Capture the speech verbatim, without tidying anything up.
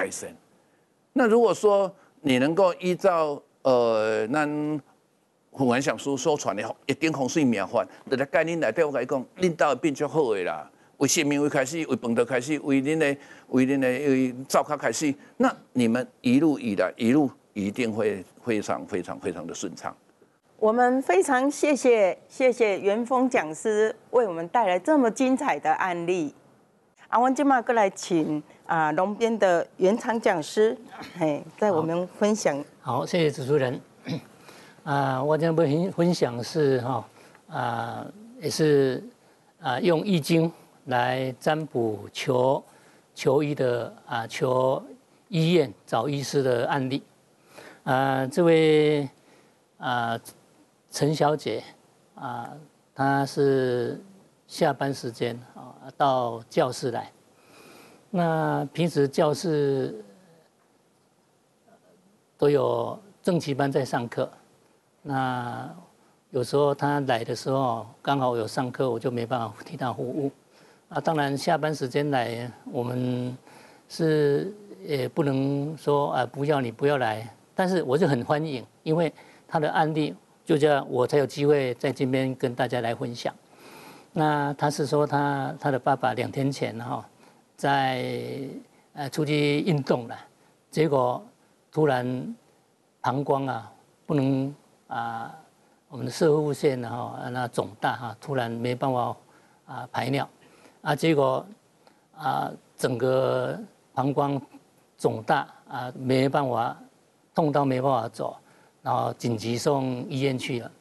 改善。那如果说你能够依照呃咱胡文祥书所传的一点风水命法，就来教恁内底，我甲你讲，恁兜变足好的啦。为生命为开始，为饭道开始，为恁的为恁的灶卡开始，那你们一路以来，一路一定会非常非常非常的顺畅。 我们非常谢谢谢谢元丰讲师为我们带来这么精彩的案例。啊，我今嘛过来请啊龙边的原厂讲师，嘿，在我们分享。 好，谢谢主持人。啊，我今天分分享是哈啊，也是啊用易经来占卜求求医的啊求医院找医师的案例。啊，这位啊陈小姐啊，她是下班时间啊到教室来。那平时教室都有正期班在上课，那有时候她来的时候刚好有上课，我就没办法替她服务。啊，当然下班时间来，我们是也不能说啊不要你不要来，但是我就很欢迎，因为她的案例就这样，我才有机会在这边跟大家来分享。那她是说她她的爸爸两天前哈，在呃出去运动了，结果突然膀胱啊不能啊我们的射护腺哈那肿大哈，突然没办法啊排尿啊，结果啊整个膀胱肿大啊没办法痛到没办法走，然后紧急送医院去了。